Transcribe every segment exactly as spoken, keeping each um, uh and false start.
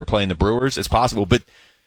playing the Brewers. It's possible. But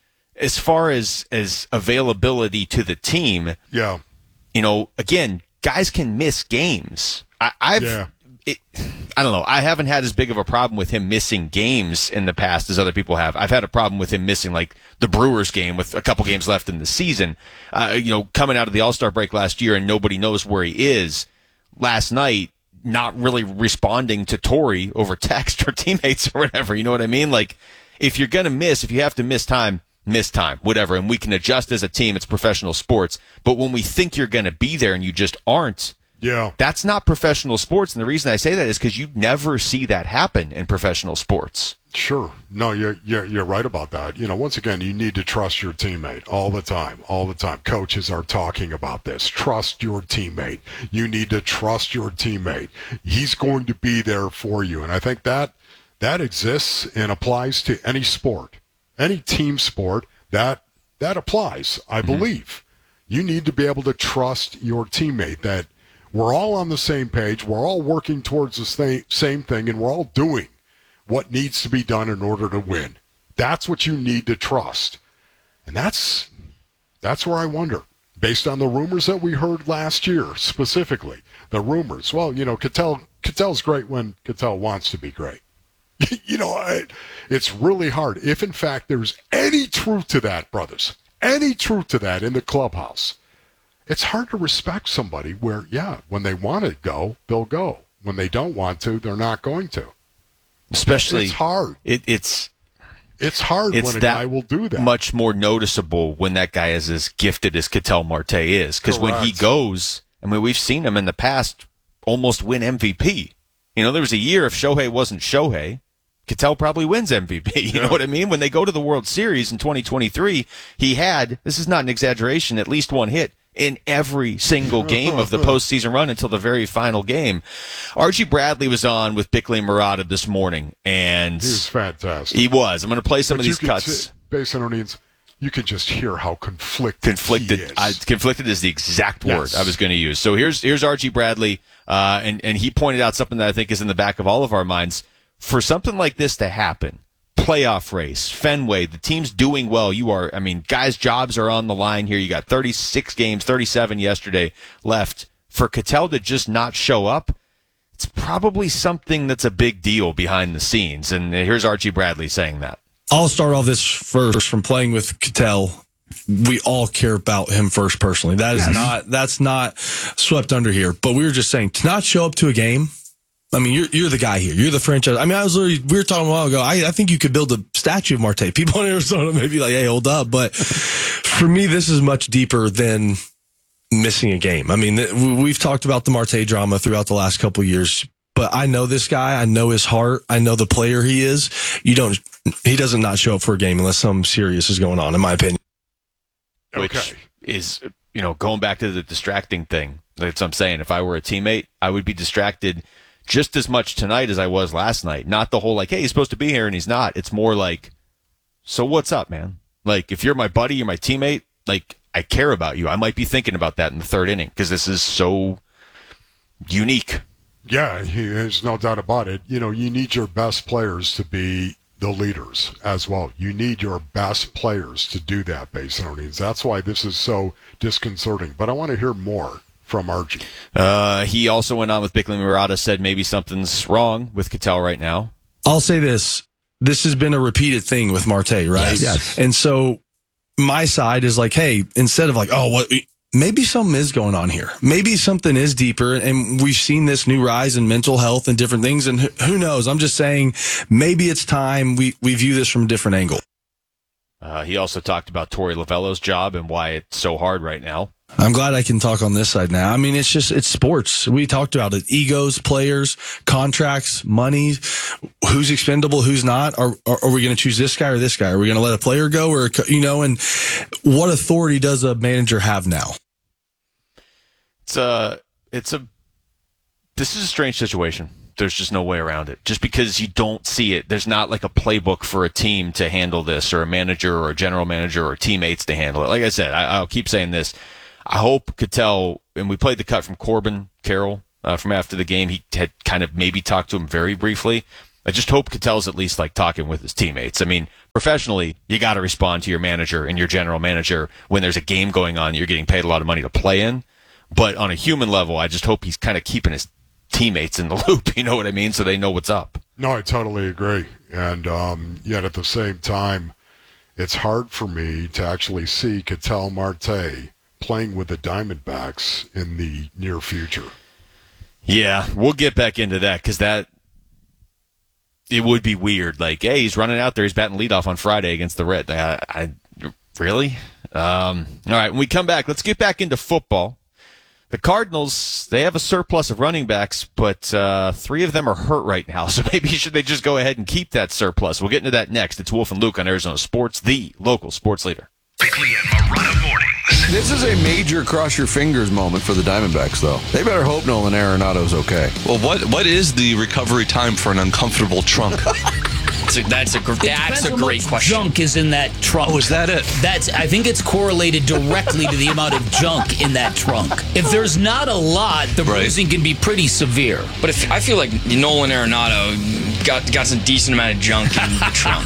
as far as, as availability to the team, yeah, you know, again, guys can miss games. I, I've, yeah. it, I don't know. I haven't had as big of a problem with him missing games in the past as other people have. I've had a problem with him missing like the Brewers game with a couple games left in the season. Uh, you know, coming out of the All-Star break last year and nobody knows where he is. Last night, not really responding to Torrey over text or teammates or whatever. You know what I mean? Like, if you're going to miss, if you have to miss time, miss time, whatever. And we can adjust as a team. It's professional sports. But when we think you're going to be there and you just aren't, yeah, that's not professional sports. And the reason I say that is because you never see that happen in professional sports. Sure. No, you're, you're, you're right about that. You know, once again, you need to trust your teammate all the time, all the time. Coaches are talking about this. Trust your teammate. You need to trust your teammate. He's going to be there for you. And I think that that exists and applies to any sport, any team sport. That, that applies, I mm-hmm. believe. You need to be able to trust your teammate that we're all on the same page. We're all working towards the same thing, and we're all doing what needs to be done in order to win. That's what you need to trust. And that's that's where I wonder, based on the rumors that we heard last year, specifically, the rumors. Well, you know, Ketel, Ketel's great when Ketel wants to be great. you know, I, it's really hard. If, in fact, there's any truth to that, brothers, any truth to that in the clubhouse, it's hard to respect somebody where, yeah, when they want to go, they'll go. When they don't want to, they're not going to. Especially, it's hard. It, it's it's hard it's when a that guy will do that. Much more noticeable when that guy is as gifted as Ketel Marte is, because when he goes, I mean, we've seen him in the past almost win M V P. You know, there was a year if Shohei wasn't Shohei, Ketel probably wins M V P. You yeah. know what I mean? When they go to the World Series in twenty twenty-three, he had, this is not an exaggeration, at least one hit in every single game of the postseason run until the very final game. Archie Bradley was on with Bickley and Murata this morning, and he was fantastic. He was. I'm going to play some but of these cuts. See, based on O'Neill's, you can just hear how conflicted, conflicted he is. I, conflicted is the exact word yes. I was going to use. So here's here's Archie Bradley, uh, and and he pointed out something that I think is in the back of all of our minds. For something like this to happen, playoff race, Fenway, the team's doing well. You are, I mean, guys' jobs are on the line here. You got thirty-six games, thirty-seven yesterday left. For Ketel to just not show up, it's probably something that's a big deal behind the scenes. And here's Archie Bradley saying that. I'll start off this first from playing with Ketel. We all care about him first personally. That is yes. not, that's not swept under here. But we were just saying, to not show up to a game, I mean, you're you're the guy here. You're the franchise. I mean, I was literally, we were talking a while ago. I, I think you could build a statue of Marte. People in Arizona may be like, hey, hold up. But for me, this is much deeper than missing a game. I mean, we've talked about the Marte drama throughout the last couple of years, but I know this guy. I know his heart. I know the player he is. You don't, he doesn't not show up for a game unless something serious is going on, in my opinion. Which okay. is, you know, going back to the distracting thing. That's what I'm saying. If I were a teammate, I would be distracted just as much tonight as I was last night. Not the whole like, hey, he's supposed to be here and he's not. It's more like, so what's up, man? Like, if you're my buddy, you're my teammate, like, I care about you. I might be thinking about that in the third inning because this is so unique. Yeah, there's no doubt about it. You know, you need your best players to be the leaders as well. You need your best players to do that, based on needs. That's why this is so disconcerting. But I want to hear more from Archie. Uh, he also went on with Bickley Murata, said maybe something's wrong with Ketel right now. I'll say this. This has been a repeated thing with Marte, right? Yes. yes. And so my side is like, hey, instead of like, oh, what? Maybe something is going on here. Maybe something is deeper, and we've seen this new rise in mental health and different things, and who knows? I'm just saying maybe it's time we, we view this from a different angle. Uh, he also talked about Torey Lovullo's job and why it's so hard right now. I'm glad I can talk on this side now. I mean, it's just, it's sports. We talked about it. Egos, players, contracts, money, who's expendable, who's not. Are, are, are we going to choose this guy or this guy? Are we going to let a player go or, you know, and what authority does a manager have now? It's a, it's a, this is a strange situation. There's just no way around it. Just because you don't see it, there's not like a playbook for a team to handle this or a manager or a general manager or teammates to handle it. Like I said, I, I'll keep saying this. I hope Ketel, and we played the cut from Corbin Carroll uh, from after the game. He had kind of maybe talked to him very briefly. I just hope Ketel's at least like talking with his teammates. I mean, professionally, you got to respond to your manager and your general manager when there's a game going on you're getting paid a lot of money to play in. But on a human level, I just hope he's kind of keeping his teammates in the loop, you know what I mean, so they know what's up. No, I totally agree. And um, yet at the same time, it's hard for me to actually see Ketel Marte playing with the Diamondbacks in the near future. Yeah, we'll get back into that because that it would be weird. Like, hey, he's running out there. He's batting leadoff on Friday against the Reds. I, I really? Um, all right, when we come back, let's get back into football. The Cardinals, they have a surplus of running backs, but uh, three of them are hurt right now. So maybe should they just go ahead and keep that surplus? We'll get into that next. It's Wolf and Luke on Arizona Sports, the local sports leader. Bickley and Marotta mornings. This is a major cross your fingers moment for the Diamondbacks, though. They better hope Nolan Arenado's okay. Well, what what is the recovery time for an uncomfortable trunk? That's a, that's a, gr- that's a how great much question. Junk is in that trunk. Oh, is that it? That's. I think it's correlated directly to the amount of junk in that trunk. If there's not a lot, the Right. bruising can be pretty severe. But if I feel like Nolan Arenado got got some decent amount of junk in the trunk.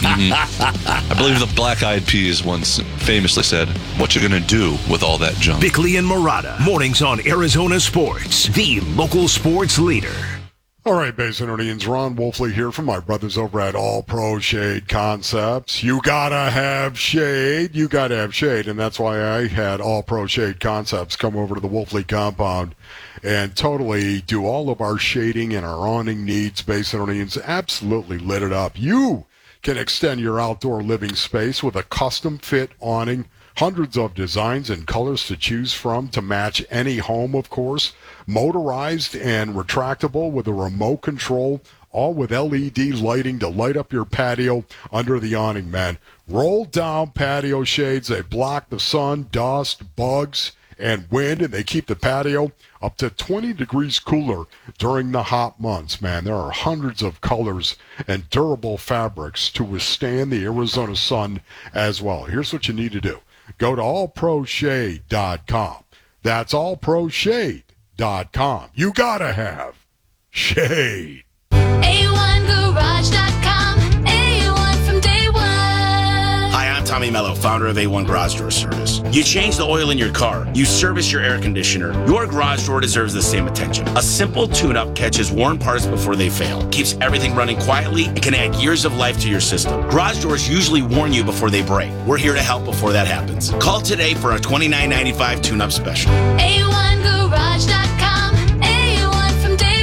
I believe the Black Eyed Peas once famously said, "What you gonna do with all that junk?" Bickley and Marotta mornings on Arizona Sports, the local sports leader. All right, Basinonians, Ron Wolfley here from my brothers over at All Pro Shade Concepts. You gotta have shade. You gotta have shade. And that's why I had All Pro Shade Concepts come over to the Wolfley compound and totally do all of our shading and our awning needs. Basinonians absolutely lit it up. You can extend your outdoor living space with a custom fit awning. Hundreds of designs and colors to choose from to match any home, of course. Motorized and retractable with a remote control, all with L E D lighting to light up your patio under the awning, man. Roll down patio shades. They block the sun, dust, bugs, and wind, and they keep the patio up to twenty degrees cooler during the hot months, man. There are hundreds of colors and durable fabrics to withstand the Arizona sun as well. Here's what you need to do. Go to all pro shade dot com. That's all pro shade dot com. You gotta have shade. A one garage dot com. A one from day one. Hi, I'm Tommy Mello, founder of A one Garage Door Service. You change the oil in your car. You service your air conditioner. Your garage door deserves the same attention. A simple tune-up catches worn parts before they fail, keeps everything running quietly, and can add years of life to your system. Garage doors usually warn you before they break. We're here to help before that happens. Call today for a twenty-nine ninety-five tune-up special. A one garage dot com. A one from day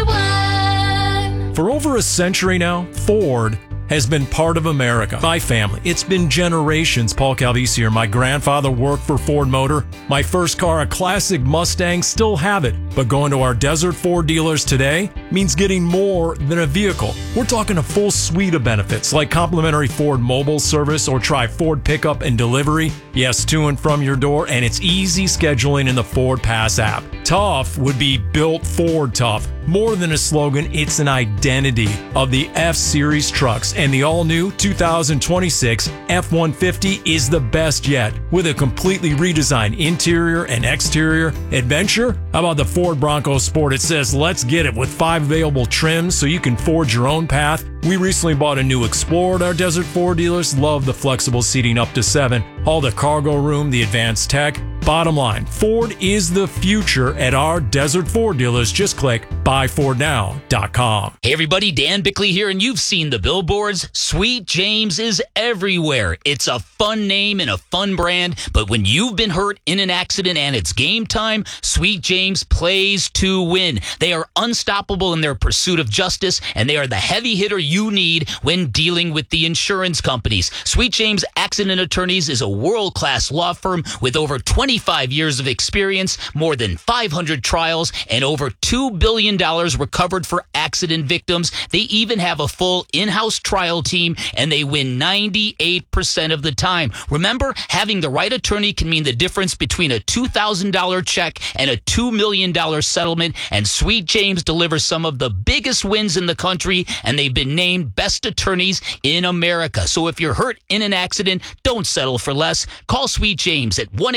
one. For over a century now, Ford has been part of America. My family. It's been generations. Paul Calvisi here. My grandfather worked for Ford Motor. My first car, a classic Mustang, still have it. But going to our Desert Ford dealers today means getting more than a vehicle. We're talking a full suite of benefits like complimentary Ford mobile service or try Ford pickup and delivery. Yes, to and from your door, and it's easy scheduling in the Ford Pass app. Tough would be built Ford tough. More than a slogan, it's an identity of the F-Series trucks. And the all-new two thousand twenty-six F one fifty is the best yet. With a completely redesigned interior and exterior adventure, how about the Ford Bronco Sport? It says, let's get it, with five available trims so you can forge your own path. We recently bought a new Explorer at our Desert Ford dealers. Love the flexible seating up to seven. All the cargo room, the advanced tech. Bottom line, Ford is the future at our Desert Ford dealers. Just click buy ford now dot com. Hey everybody, Dan Bickley here, and you've seen the billboards. Sweet James is everywhere. It's a fun name and a fun brand, but when you've been hurt in an accident and it's game time, Sweet James plays to win. They are unstoppable in their pursuit of justice, and they are the heavy hitter you need when dealing with the insurance companies. Sweet James Accident Attorneys is a world-class law firm with over twenty-five years of experience, more than five hundred trials, and over two billion dollars recovered for accident victims. They even have a full in-house trial team, and they win ninety-eight percent of the time. Remember, having the right attorney can mean the difference between a two thousand dollars check and a two million dollars settlement, and Sweet James delivers some of the biggest wins in the country, and they've been named best attorneys in America. So if you're hurt in an accident, don't settle for less. Call Sweet James at one eight hundred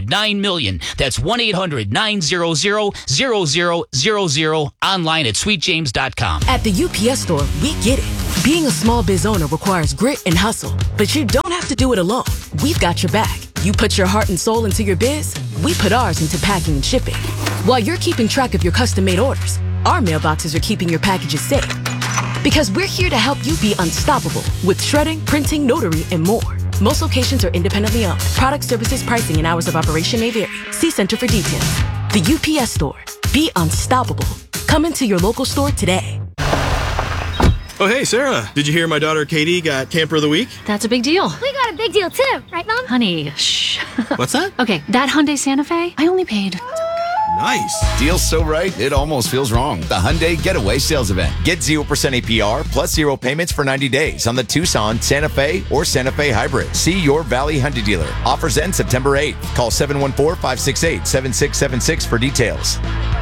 hundred nine million. That's one eight hundred nine hundred zero zero zero zero. Online at sweet james dot com. At the U P S Store, we get it. Being a small biz owner requires grit and hustle, but you don't have to do it alone. We've got your back. You put your heart and soul into your biz, we put ours into packing and shipping. While you're keeping track of your custom-made orders, our mailboxes are keeping your packages safe. Because we're here to help you be unstoppable with shredding, printing, notary, and more. Most locations are independently owned. Product, services, pricing, and hours of operation may vary. See Center for details. The U P S Store. Be unstoppable. Come into your local store today. Oh, hey, Sarah. Did you hear my daughter Katie got Camper of the Week? That's a big deal. We got a big deal too, right, Mom? Honey, shh. What's that? Okay, that Hyundai Santa Fe, I only paid. Nice. Deal's so right, it almost feels wrong. The Hyundai Getaway Sales Event. Get zero percent A P R plus zero payments for ninety days on the Tucson, Santa Fe, or Santa Fe Hybrid. See your Valley Hyundai dealer. Offers end September eighth. Call seven one four, five six eight, seven six seven six for details.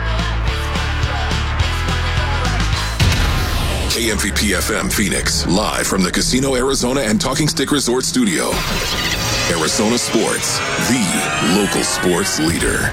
K M V P F M Phoenix, live from the Casino Arizona and Talking Stick Resort Studio. Arizona Sports, the local sports leader.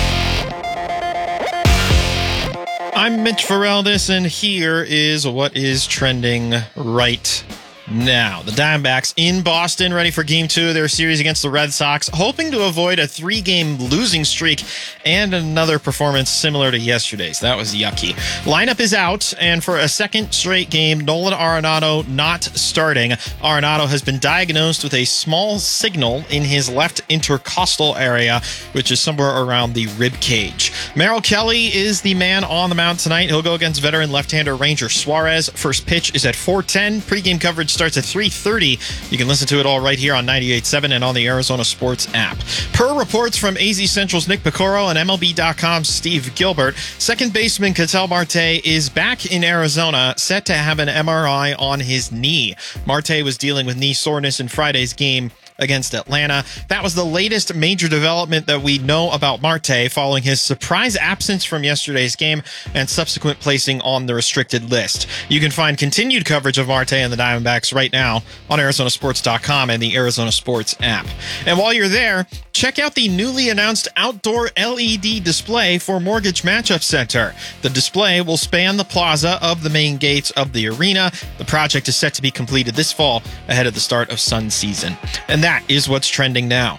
I'm Mitch Ferraldis, and here is what is trending right now. The Diamondbacks in Boston, ready for Game two of their series against the Red Sox, hoping to avoid a three-game losing streak and another performance similar to yesterday's. That was yucky. Lineup is out, and for a second straight game, Nolan Arenado not starting. Arenado has been diagnosed with a small signal in his left intercostal area, which is somewhere around the rib cage. Merrill Kelly is the man on the mound tonight. He'll go against veteran left-hander Ranger Suarez. First pitch is at four ten. Pre-game coverage starts at three thirty. You can listen to it all right here on ninety-eight point seven and on the Arizona Sports app. Per reports from A Z Central's Nick Picoro and M L B dot com's Steve Gilbert, second baseman Ketel Marte is back in Arizona, set to have an M R I on his knee. Marte was dealing with knee soreness in Friday's game against Atlanta. That was the latest major development that we know about Marte following his surprise absence from yesterday's game and subsequent placing on the restricted list. You can find continued coverage of Marte and the Diamondbacks right now on Arizona Sports dot com and the Arizona Sports app. And while you're there, check out the newly announced outdoor L E D display for Mortgage Matchup Center. The display will span the plaza of the main gates of the arena. The project is set to be completed this fall ahead of the start of sun season. And that is what's trending now.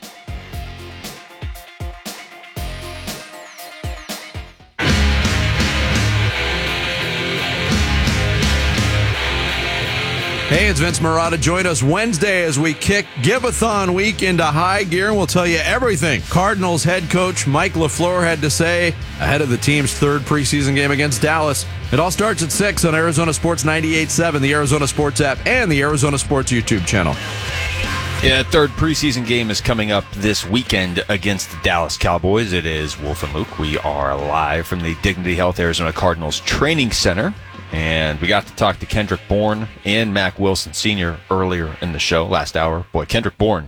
Hey, it's Vince Marotta. Join us Wednesday as we kick Give-a-thon week into high gear, and we'll tell you everything Cardinals head coach Mike LaFleur had to say ahead of the team's third preseason game against Dallas. It all starts at six on Arizona Sports ninety-eight point seven, the Arizona Sports app, and the Arizona Sports YouTube channel. Yeah, third preseason game is coming up this weekend against the Dallas Cowboys. It is Wolf and Luke. We are live from the Dignity Health Arizona Cardinals Training Center. And we got to talk to Kendrick Bourne and Mac Wilson Senior earlier in the show, last hour. Boy, Kendrick Bourne,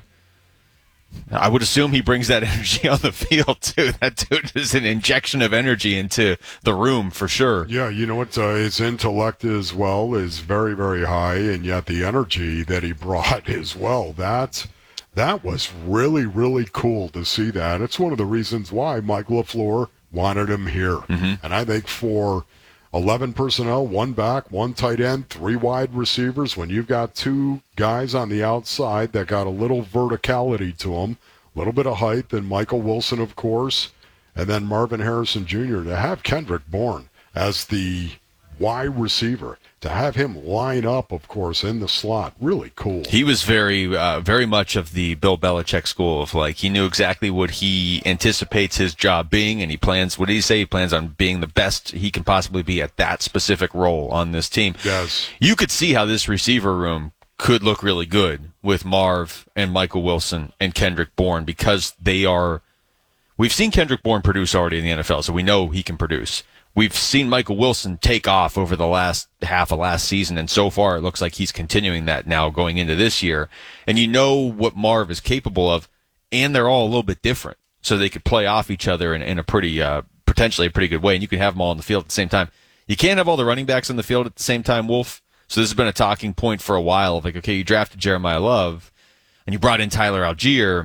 I would assume he brings that energy on the field, too. That dude is an injection of energy into the room, for sure. Yeah, you know what? Uh, his intellect as well is very, very high, and yet the energy that he brought as well, that, that was really, really cool to see that. It's one of the reasons why Mike LaFleur wanted him here. Mm-hmm. And I think for eleven personnel, one back, one tight end, three wide receivers. When you've got two guys on the outside that got a little verticality to them, a little bit of height, and Michael Wilson, of course, and then Marvin Harrison Junior, to have Kendrick Bourne as the wide receiver, to have him line up, of course, in the slot, really cool. He was very, uh, very much of the Bill Belichick school of, like, he knew exactly what he anticipates his job being, and he plans, what did he say? He plans on being the best he can possibly be at that specific role on this team. Yes. You could see how this receiver room could look really good with Marv and Michael Wilson and Kendrick Bourne, because they are, we've seen Kendrick Bourne produce already in the N F L, so we know he can produce. We've seen Michael Wilson take off over the last half of last season, and so far it looks like he's continuing that now going into this year. And you know what Marv is capable of, and they're all a little bit different, so they could play off each other in, in a pretty, uh, potentially a pretty good way, and you can have them all on the field at the same time. You can't have all the running backs on the field at the same time, Wolf. So this has been a talking point for a while of like, okay, you drafted Jeremiah Love, and you brought in Tyler Algier,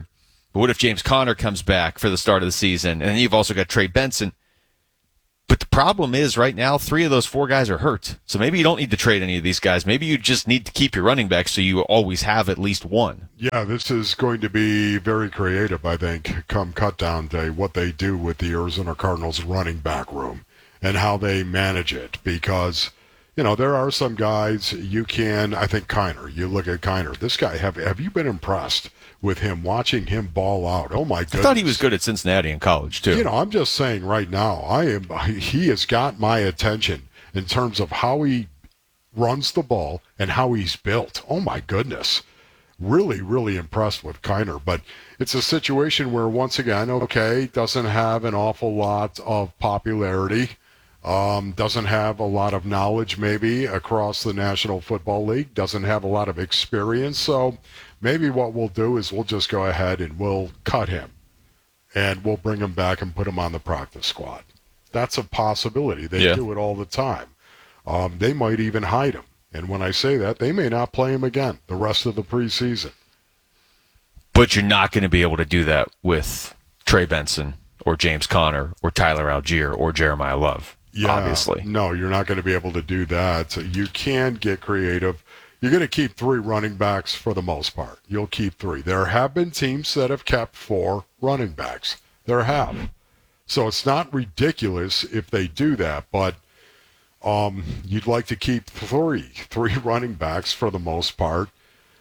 But what if James Conner comes back for the start of the season? And then you've also got Trey Benson. But the problem is right now, three of those four guys are hurt. So maybe you don't need to trade any of these guys. Maybe you just need to keep your running back so you always have at least one. Yeah, this is going to be very creative, I think, come cutdown day, what they do with the Arizona Cardinals running back room and how they manage it. Because, you know, there are some guys you can, I think Kiner, you look at Kiner. This guy, have have you been impressed with him, watching him ball out? Oh, my goodness. I thought he was good at Cincinnati in college, too. You know, I'm just saying right now, I am. he has got my attention in terms of how he runs the ball and how he's built. Oh, my goodness. Really, really impressed with Kiner. But it's a situation where, once again, okay, doesn't have an awful lot of popularity, um, doesn't have a lot of knowledge maybe across the National Football League, doesn't have a lot of experience. So maybe what we'll do is we'll just go ahead and we'll cut him and we'll bring him back and put him on the practice squad. That's a possibility. They Yeah. do it all the time. Um, they might even hide him. And when I say that, they may not play him again the rest of the preseason. But you're not going to be able to do that with Trey Benson or James Conner or Tyler Algier or Jeremiah Love, Yeah, obviously. No, you're not going to be able to do that. You can get creative. You're going to keep three running backs for the most part. You'll keep three. There have been teams that have kept four running backs. There have. So it's not ridiculous if they do that, but um, you'd like to keep three, three running backs for the most part.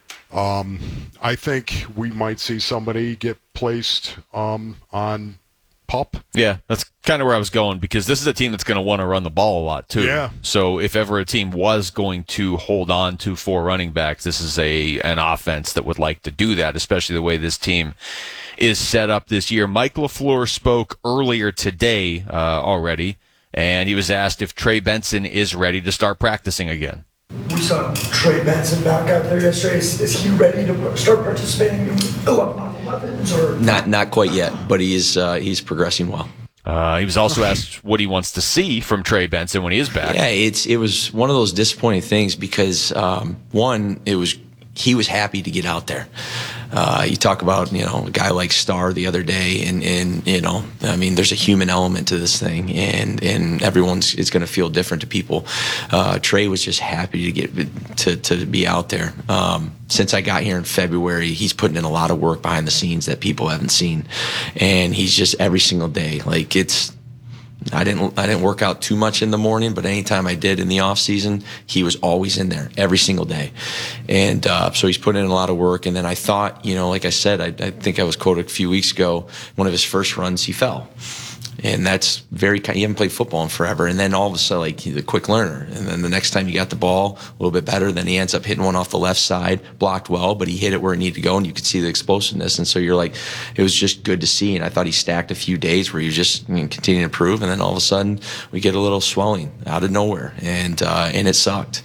Um, I think we might see somebody get placed um, on PUP. Yeah, that's kind of where I was going, because this is a team that's going to want to run the ball a lot too. Yeah. So if ever a team was going to hold on to four running backs, this is a an offense that would like to do that, especially the way this team is set up this year. Mike LaFleur spoke earlier today uh, already, and he was asked if Trey Benson is ready to start practicing again. We saw Trey Benson back out there yesterday. Is, is he ready to start participating in eleven on elevens or Not not quite yet, but he is uh, he's progressing well. Uh, he was also asked what he wants to see from Trey Benson when he is back. Yeah, it's it was one of those disappointing things because um, one, it was he was happy to get out there. Uh, you talk about, you know, a guy like Starr the other day, and, and you know, I mean, there's a human element to this thing, and, and everyone's it's going to feel different to people. Uh, Trey was just happy to get to to be out there. Um, since I got here in February, he's putting in a lot of work behind the scenes that people haven't seen, and he's just every single day, like it's. I didn't I didn't work out too much in the morning, but anytime I did in the off season, he was always in there every single day, and uh, so he's putting in a lot of work. And then I thought, you know, like I said, I, I think I was quoted a few weeks ago. One of his first runs, he fell, and that's very. He haven't played football in forever, and then all of a sudden, like he's a quick learner. And then the next time he got the ball a little bit better, then he ends up hitting one off the left side, blocked well, but he hit it where it needed to go, and you could see the explosiveness. And so you're like, it was just good to see. And I thought he stacked a few days where he was just I mean, continuing to improve, and then all of a sudden we get a little swelling out of nowhere, and uh, and it sucked.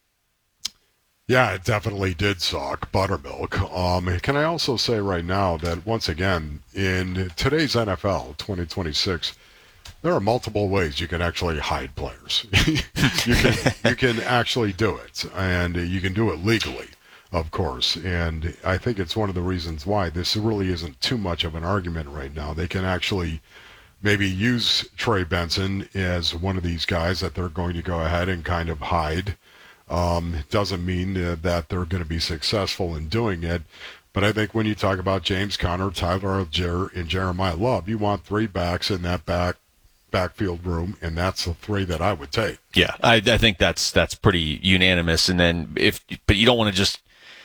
Yeah, it definitely did suck, buttermilk. Um, can I also say right now that, once again, in today's N F L twenty twenty-six, there are multiple ways you can actually hide players. you can you can actually do it, and you can do it legally, of course. And I think it's one of the reasons why this really isn't too much of an argument right now. They can actually maybe use Trey Benson as one of these guys that they're going to go ahead and kind of hide. Um, it doesn't mean uh, that they're going to be successful in doing it. But I think when you talk about James Conner, Tyler Algier, and Jeremiah Love, you want three backs in that back backfield room, and that's the three that I would take. Yeah, I, I think that's that's pretty unanimous. And then if, but you don't want to just.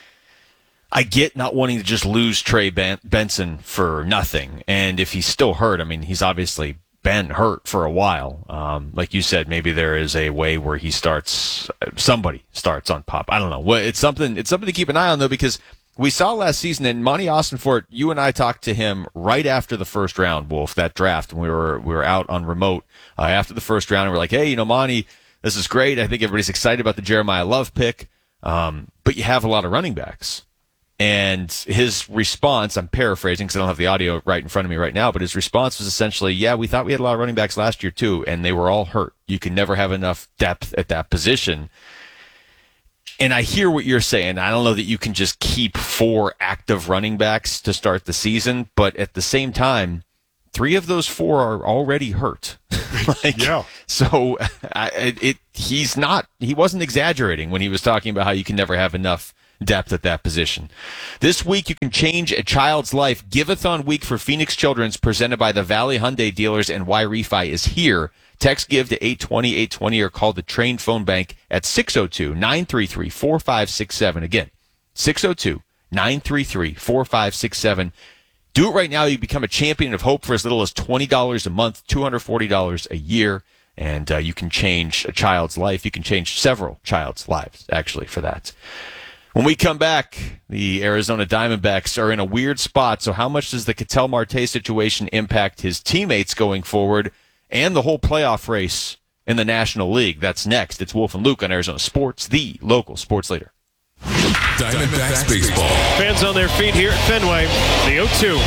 I get not wanting to just lose Trey ben, Benson for nothing, and if he's still hurt, I mean, he's obviously been hurt for a while. Um, like you said, maybe there is a way where he starts, somebody starts on PUP. I don't know. Well, it's something. It's something to keep an eye on though, because we saw last season, and Monty Austinfort, you and I talked to him right after the first round, Wolf, that draft, and we were we were out on remote uh, after the first round, and we're like, hey, you know, Monty, this is great. I think everybody's excited about the Jeremiah Love pick, um, but you have a lot of running backs. And his response, I'm paraphrasing because I don't have the audio right in front of me right now, but his response was essentially, yeah, we thought we had a lot of running backs last year too, and they were all hurt. You can never have enough depth at that position. And I hear what you're saying. I don't know that you can just keep four active running backs to start the season, but at the same time, three of those four are already hurt. like, yeah. So I, it, he's not, he wasn't exaggerating when he was talking about how you can never have enough depth at that position. This week, you can change a child's life. Give-a-thon week for Phoenix Children's, presented by the Valley Hyundai dealers and Y-Refi, is here. Text GIVE to eight twenty, eight twenty or call the Train Phone Bank at six oh two, nine three three, four five six seven. Again, six oh two, nine three three, four five six seven. Do it right now. You become a champion of hope for as little as twenty dollars a month, two hundred forty dollars a year, and uh, you can change a child's life. You can change several child's lives, actually, for that. When we come back, the Arizona Diamondbacks are in a weird spot, so how much does the Ketel Marte situation impact his teammates going forward and the whole playoff race in the National League? That's next. It's Wolf and Luke on Arizona Sports, the local sports leader. Diamondbacks baseball. Fans on their feet here at Fenway. The oh two.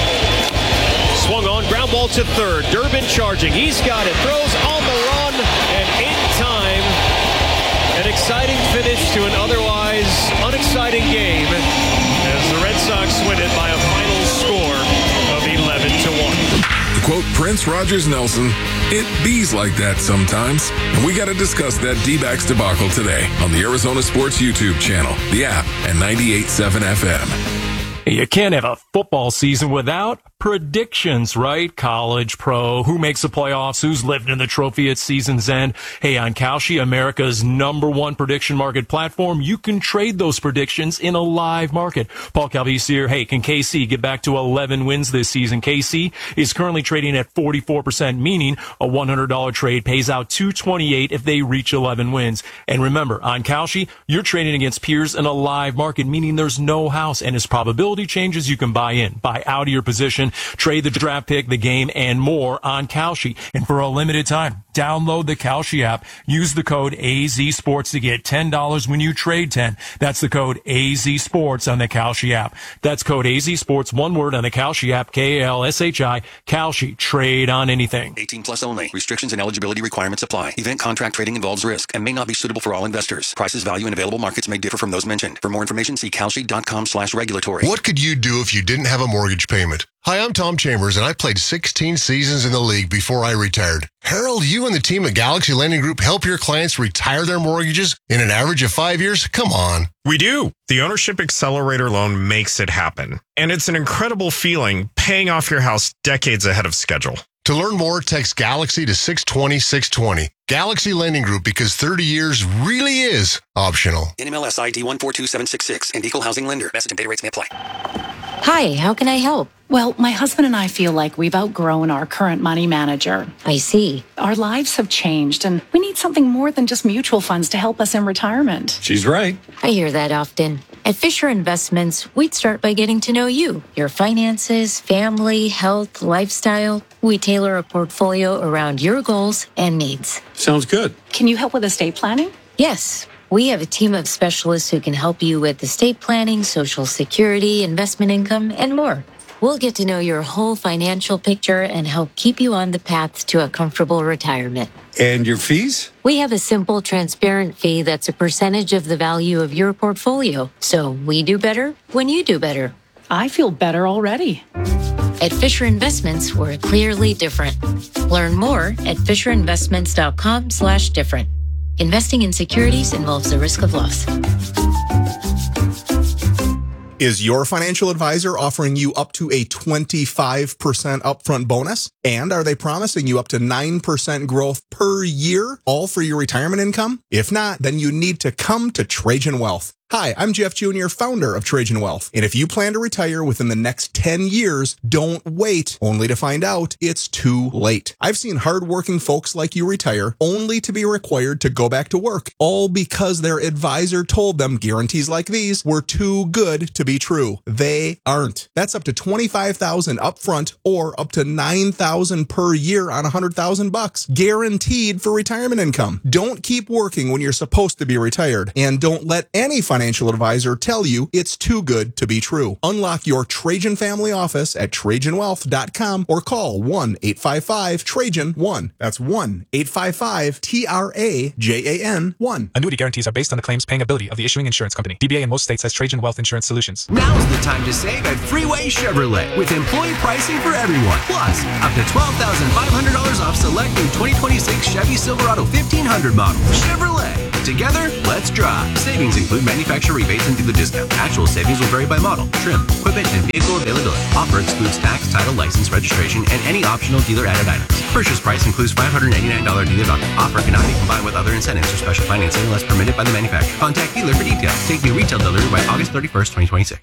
Swung on, ground ball to third. Durbin charging. He's got it. Throws on the run and in time. An exciting finish to an otherwise unexciting game as the Red Sox win it by a final score of eleven to one. To quote Prince Rogers Nelson, it bees like that sometimes. And we got to discuss that D-backs debacle today on the Arizona Sports YouTube channel, the app, and ninety-eight point seven F M. You can't have a football season without predictions, right? College, pro, who makes the playoffs, who's living in the trophy at season's end. Hey, on Kalshi, America's number one prediction market platform, you can trade those predictions in a live market. Paul Calvisi here. Hey, can K C get back to eleven wins this season? K C is currently trading at forty-four percent, meaning a one hundred dollars trade pays out two hundred twenty-eight dollars if they reach eleven wins. And remember, on Kalshi, you're trading against peers in a live market, meaning there's no house, and as probability changes, you can buy in, buy out of your position, trade the draft pick, the game, and more on Kalshi. And for a limited time, download the Kalshi app. Use the code A Z Sports to get ten dollars when you trade ten. That's the code A Z Sports on the Kalshi app. That's code A Z Sports, one word, on the Kalshi app, K A L S H I, Kalshi. Trade on anything. eighteen plus only. Restrictions and eligibility requirements apply. Event contract trading involves risk and may not be suitable for all investors. Prices, value, and available markets may differ from those mentioned. For more information, see kalshi.com slash regulatory. What could you do if you didn't have a mortgage payment? Hi, I'm Tom Chambers, and I played sixteen seasons in the league before I retired. Harold, you and the team at Galaxy Lending Group help your clients retire their mortgages in an average of five years? Come on. We do. The Ownership Accelerator loan makes it happen. And it's an incredible feeling paying off your house decades ahead of schedule. To learn more, text Galaxy to six twenty, six twenty. Galaxy Lending Group, because thirty years really is optional. N M L S I D one four two seven six six and Equal Housing Lender. Message and data rates may apply. Hi, how can I help? Well, my husband and I feel like we've outgrown our current money manager. I see. Our lives have changed, and we need something more than just mutual funds to help us in retirement. She's right. I hear that often. At Fisher Investments, we'd start by getting to know you, your finances, family, health, lifestyle. We tailor a portfolio around your goals and needs. Sounds good. Can you help with estate planning? Yes. We have a team of specialists who can help you with estate planning, Social Security, investment income, and more. We'll get to know your whole financial picture and help keep you on the path to a comfortable retirement. And your fees? We have a simple, transparent fee that's a percentage of the value of your portfolio. So we do better when you do better. I feel better already. At Fisher Investments, we're clearly different. Learn more at fisherinvestments.com slash different. Investing in securities involves the risk of loss. Is your financial advisor offering you up to a twenty-five percent upfront bonus? And are they promising you up to nine percent growth per year, all for your retirement income? If not, then you need to come to Trajan Wealth. Hi, I'm Jeff Junior, founder of Trajan Wealth. And if you plan to retire within the next ten years, don't wait only to find out it's too late. I've seen hardworking folks like you retire only to be required to go back to work, all because their advisor told them guarantees like these were too good to be true. They aren't. That's up to twenty-five thousand dollars upfront or up to nine thousand dollars per year on one hundred thousand bucks, guaranteed for retirement income. Don't keep working when you're supposed to be retired, and don't let any financial financial advisor tell you it's too good to be true. Unlock your Trajan family office at Trajan Wealth dot com or call one eight five five Trajan one. That's one eight five five T R A J A N one. Annuity guarantees are based on the claims paying ability of the issuing insurance company. D B A in most states has Trajan Wealth Insurance Solutions. Now's the time to save at Freeway Chevrolet with employee pricing for everyone. Plus, up to twelve thousand five hundred dollars off select new twenty twenty-six Chevy Silverado fifteen hundred model. Chevrolet. Together, let's drive. Savings include manufacturer rebates and dealer discount. Actual savings will vary by model, trim, equipment, and vehicle availability. Offer excludes tax, title, license, registration, and any optional dealer-added items. Purchase price includes five hundred eighty-nine dollars dealer value. Offer cannot be combined with other incentives or special financing unless permitted by the manufacturer. Contact dealer for details. Take new retail delivery by August thirty-first, twenty twenty-six.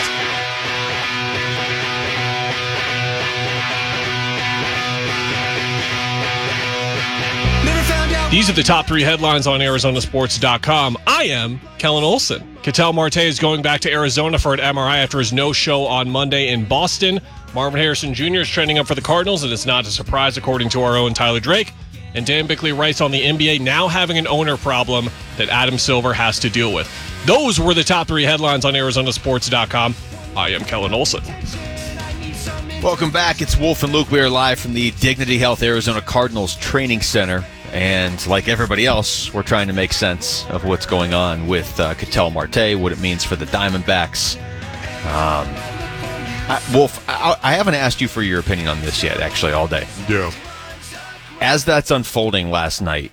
These are the top three headlines on Arizona Sports dot com. I am Kellen Olson. Ketel Marte is going back to Arizona for an M R I after his no-show on Monday in Boston. Marvin Harrison Junior is trending up for the Cardinals, and it's not a surprise, according to our own Tyler Drake. And Dan Bickley writes on the N B A now having an owner problem that Adam Silver has to deal with. Those were the top three headlines on Arizona Sports dot com. I am Kellen Olson. Welcome back. It's Wolf and Luke. We are live from the Dignity Health Arizona Cardinals Training Center. And like everybody else, we're trying to make sense of what's going on with uh, Ketel Marte, what it means for the Diamondbacks. Um, I, Wolf, I, I haven't asked you for your opinion on this yet, actually, all day. Yeah. As that's unfolding last night,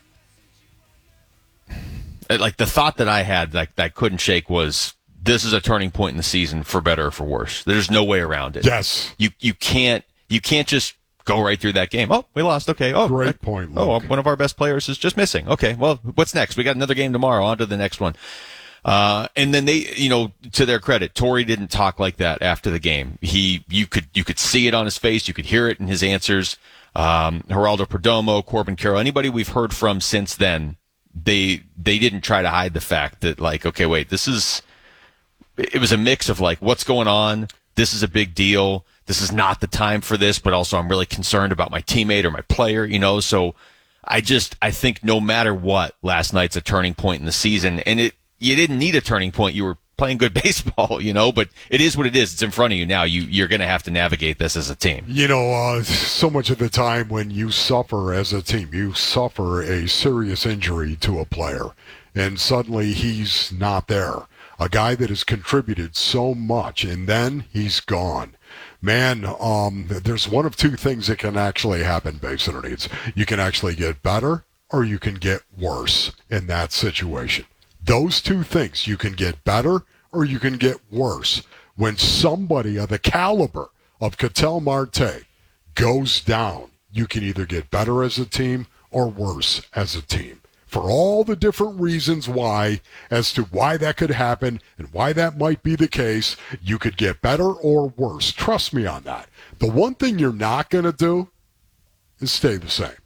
like the thought that I had like, that I couldn't shake was, this is a turning point in the season for better or for worse. There's no way around it. Yes. You you can't you can't just go right through that game. Oh, we lost. Okay. Oh, great point, Luke. Oh, one of our best players is just missing. Okay. Well, what's next? We got another game tomorrow. On to the next one. Uh, and then they, you know, to their credit, Torey didn't talk like that after the game. He, you could, you could see it on his face. You could hear it in his answers. Um, Geraldo Perdomo, Corbin Carroll, anybody we've heard from since then, they, they didn't try to hide the fact that, like, okay, wait, this is, it was a mix of like, what's going on? This is a big deal. This is not the time for this, but also I'm really concerned about my teammate or my player, you know? So I just, I think no matter what, last night's a turning point in the season, and it, you didn't need a turning point. You were playing good baseball, you know, but it is what it is. It's in front of you now. You, you're going to have to navigate this as a team. You know, uh, so much of the time when you suffer as a team, you suffer a serious injury to a player, and suddenly he's not there. A guy that has contributed so much, and then he's gone. Man, um, there's one of two things that can actually happen, Base Underneath. You can actually get better or you can get worse in that situation. Those two things, you can get better or you can get worse. When somebody of the caliber of Ketel Marte goes down, you can either get better as a team or worse as a team. For all the different reasons why, as to why that could happen and why that might be the case, you could get better or worse. Trust me on that. The one thing you're not going to do is stay the same.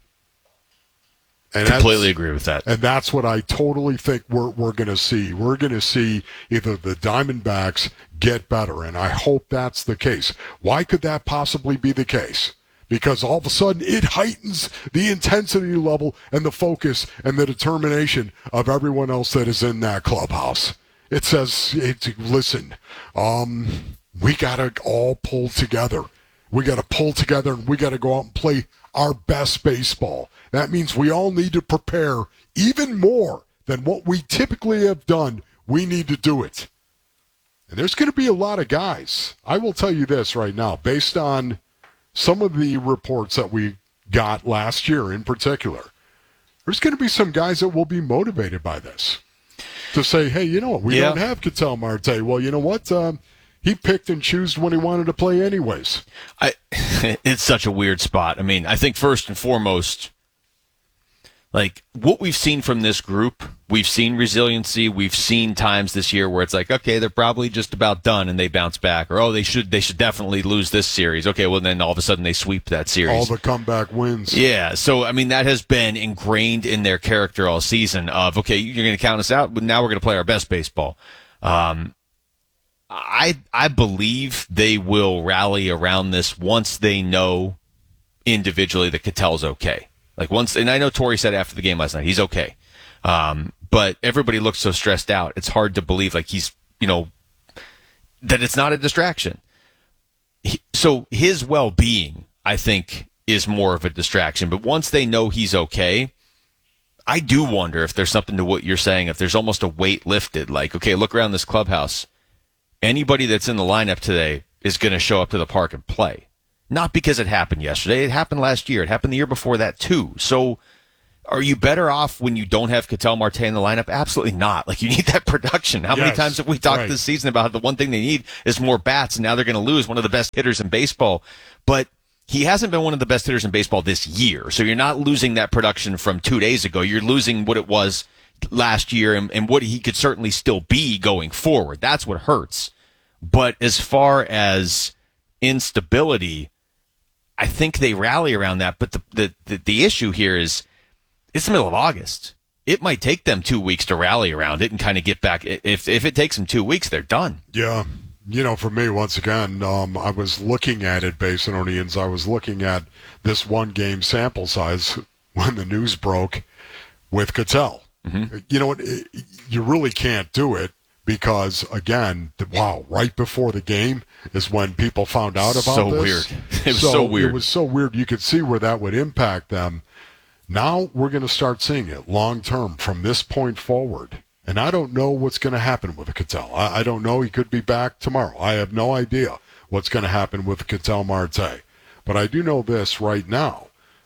And completely agree with that. And that's what I totally think we're we're going to see. We're going to see either the Diamondbacks get better, and I hope that's the case. Why could that possibly be the case? Because all of a sudden it heightens the intensity level and the focus and the determination of everyone else that is in that clubhouse. It says, it, listen, um, we got to all pull together. We got to pull together and we got to go out and play our best baseball. That means we all need to prepare even more than what we typically have done. We need to do it. And there's going to be a lot of guys. I will tell you this right now, based on some of the reports that we got last year in particular, there's going to be some guys that will be motivated by this to say, hey, you know what, we yeah. don't have Ketel Marte. Well, you know what? Um, he picked and chose when he wanted to play anyways. I, it's such a weird spot. I mean, I think first and foremost, like what we've seen from this group, we've seen resiliency. We've seen times this year where it's like, okay, they're probably just about done and they bounce back, or oh, they should they should definitely lose this series. Okay, well then all of a sudden they sweep that series. All the comeback wins. Yeah, so I mean that has been ingrained in their character all season. Of okay, you're going to count us out, but now we're going to play our best baseball. Um, I I believe they will rally around this once they know individually that Ketel's okay. Like once, and I know Torey said after the game last night, he's okay. Um, but everybody looks so stressed out. It's hard to believe like he's you know, that it's not a distraction. He, so his well-being, I think, is more of a distraction. But once they know he's okay, I do wonder if there's something to what you're saying, if there's almost a weight lifted, like, okay, look around this clubhouse. Anybody that's in the lineup today is going to show up to the park and play. Not because it happened yesterday. It happened last year. It happened the year before that, too. So are you better off when you don't have Ketel Marte in the lineup? Absolutely not. Like, you need that production. How yes, many times have we talked right. this season about how the one thing they need is more bats, and now they're going to lose one of the best hitters in baseball. But he hasn't been one of the best hitters in baseball this year. So you're not losing that production from two days ago. You're losing what it was last year and, and what he could certainly still be going forward. That's what hurts. But as far as instability, I think they rally around that. But the, the, the, the issue here is it's the middle of August. It might take them two weeks to rally around it and kind of get back. If if it takes them two weeks, they're done. Yeah. You know, for me, once again, um, I was looking at it, Basinonians. I was looking at this one game sample size when the news broke with Ketel. Mm-hmm. You know what? You really can't do it because, again, the, wow, right before the game is when people found out about so this. So weird. It was so, so weird. It was so weird. You could see where that would impact them. Now we're going to start seeing it long term from this point forward. And I don't know what's going to happen with Ketel. I, I don't know. He could be back tomorrow. I have no idea what's going to happen with Ketel Marte. But I do know this right now.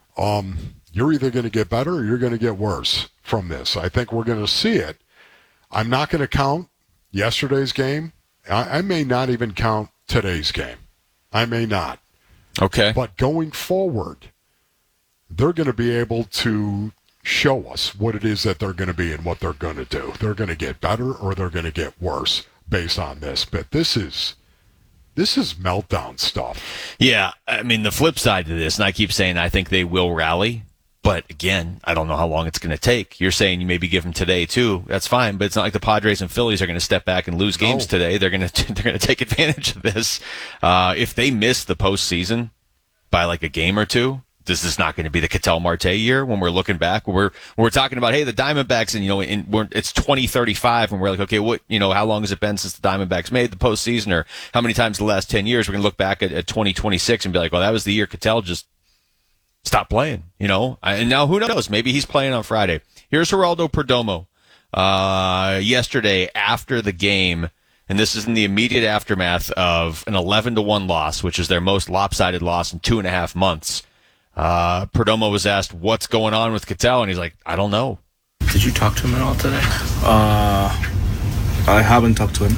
Um, you're either going to get better or you're going to get worse from this. I think we're going to see it. I'm not going to count yesterday's game. I, I may not even count today's game. I may not. Okay. But going forward, they're going to be able to show us what it is that they're going to be and what they're going to do. They're going to get better or they're going to get worse based on this. But this is this is meltdown stuff. Yeah, I mean, the flip side to this, and I keep saying I think they will rally, but again, I don't know how long it's going to take. You're saying you maybe give them today too. That's fine, but it's not like the Padres and Phillies are going to step back and lose games no. today. They're going to they're going to take advantage of this. Uh, if they miss the postseason by like a game or two, this is not going to be the Ketel Marte year when we're looking back. We're we're talking about, hey, the Diamondbacks, and you know, in, we're, it's twenty thirty-five, and we're like, okay, what, you know, how long has it been since the Diamondbacks made the postseason, or how many times in the last ten years? We're going to look back at, at twenty twenty-six and be like, well, that was the year Ketel just stopped playing, you know. And now who knows? Maybe he's playing on Friday. Here's Geraldo Perdomo uh, yesterday after the game. And this is in the immediate aftermath of an eleven to one loss, which is their most lopsided loss in two and a half months. Uh, Perdomo was asked what's going on with Ketel, and he's like, I don't know. Did you talk to him at all today? Uh, I haven't talked to him.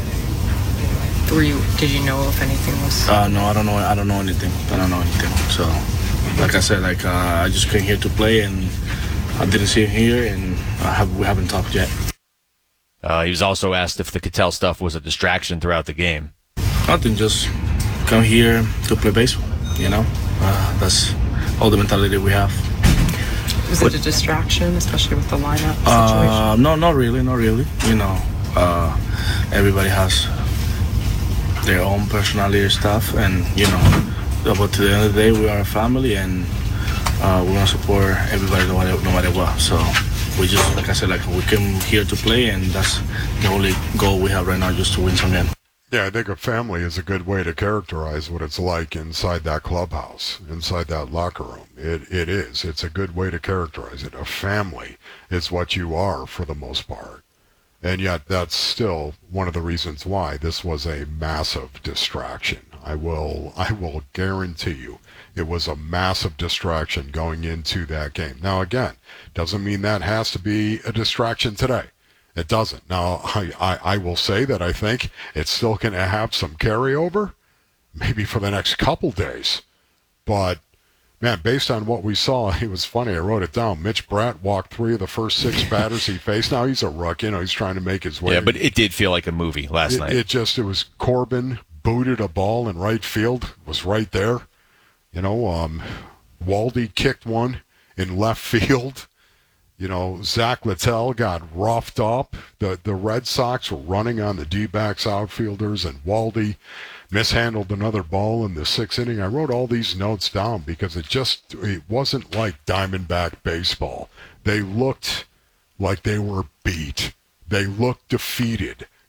Were you? Did you know if anything was? Uh, no, I don't know. I don't know anything. I don't know anything. So, like I said, like uh, I just came here to play, and I didn't see him here, and I have, we haven't talked yet. Uh, he was also asked if the Ketel stuff was a distraction throughout the game. Nothing. Just come here to play baseball. You know. Uh, that's all the mentality we have. Was but, it a distraction, especially with the lineup situation? Uh, no, not really, not really. You know, uh, everybody has their own personality and stuff, and you know, but to the end of the day, we are a family, and uh, we want to support everybody no matter, no matter what. So we just, like I said, like we came here to play, and that's the only goal we have right now, just to win some games. Yeah, I think a family is a good way to characterize what it's like inside that clubhouse, inside that locker room. It It is. It's a good way to characterize it. A family is what you are for the most part. And yet that's still one of the reasons why this was a massive distraction. I will, I will guarantee you it was a massive distraction going into that game. Now, again, doesn't mean that has to be a distraction today. It doesn't. Now, I, I, I will say that I think it's still going to have some carryover, maybe for the next couple days. But, man, based on what we saw, it was funny. I wrote it down. Mitch Bratt walked three of the first six batters he faced. Now he's a rookie. You know, he's trying to make his way. Yeah, but it did feel like a movie last it, night. It just, it was Corbin booted a ball in right field, was right there. You know, um, Waldy kicked one in left field. You know, Zach Littell got roughed up. The the Red Sox were running on the D-backs outfielders, and Waldy mishandled another ball in the sixth inning. I wrote all these notes down because it just it wasn't like Diamondback baseball. They looked like they were beat. They looked defeated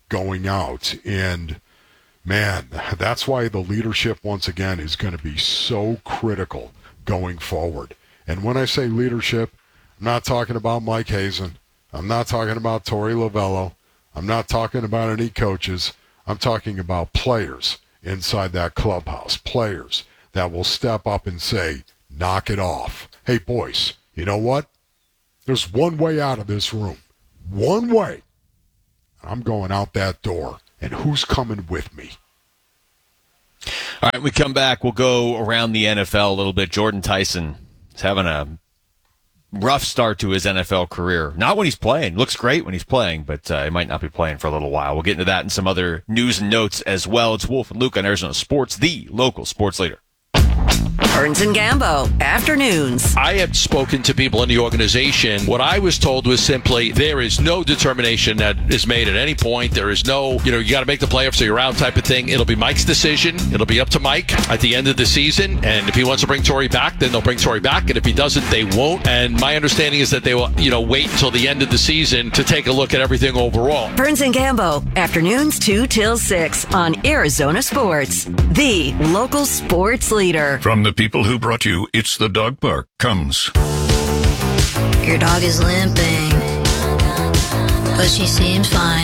going out. And, man, that's why the leadership, once again, is going to be so critical going forward. And when I say leadership, I'm not talking about Mike Hazen. I'm not talking about Torey Lovello. I'm not talking about any coaches. I'm talking about players inside that clubhouse, players that will step up and say, knock it off. Hey, boys, you know what? There's one way out of this room. One way. I'm going out that door. And who's coming with me? All right, we come back. We'll go around the N F L a little bit. Jordan Tyson is having a rough start to his N F L career. Not when he's playing. Looks great when he's playing, but uh, he might not be playing for a little while. We'll get into that and some other news and notes as well. It's Wolf and Luke on Arizona Sports, the local sports leader. Burns and Gambo, afternoons. I had spoken to people in the organization. What I was told was simply there is no determination that is made at any point. There is no, you know, you got to make the playoffs so you're out type of thing. It'll be Mike's decision. It'll be up to Mike at the end of the season. And if he wants to bring Torey back, then they'll bring Torey back. And if he doesn't, they won't. And my understanding is that they will, you know, wait until the end of the season to take a look at everything overall. Burns and Gambo, afternoons two till six on Arizona Sports, the local sports leader. From the people who brought you It's the Dog Park comes. Your dog is limping, but she seems fine.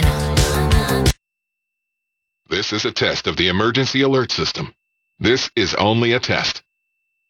This is a test of the emergency alert system. This is only a test.